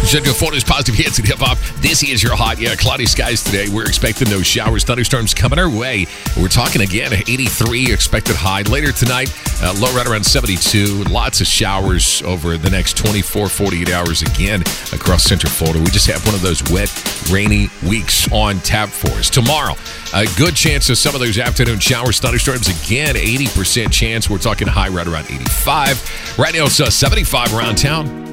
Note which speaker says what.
Speaker 1: Central Florida's positive hits and hip-hop. This is your hot, cloudy skies today. We're expecting those showers, thunderstorms coming our way. We're talking again, 83 expected high. Later tonight, low right around 72. Lots of showers over the next 24, 48 hours again across Central Florida. We just have one of those wet, rainy weeks on tap for us. Tomorrow, a good chance of some of those afternoon showers, thunderstorms again, 80% chance. We're talking high right around 85. Right now, it's 75 around town.